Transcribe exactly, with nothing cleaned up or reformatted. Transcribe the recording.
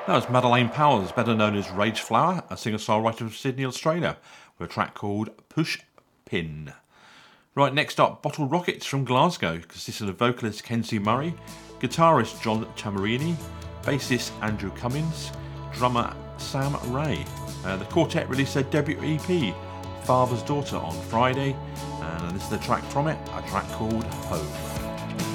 That was Madeleine Powers, better known as Rage Flower, a singer-songwriter from Sydney, Australia, with a track called Push Pin. Right, next up, Bottle Rockets from Glasgow, consisting of vocalist Kenzie Murray, guitarist John Tamarini, bassist Andrew Cummins, drummer Sam Ray. Uh, the quartet released their debut E P, Father's Daughter, on Friday, and this is the track from it, a track called Home.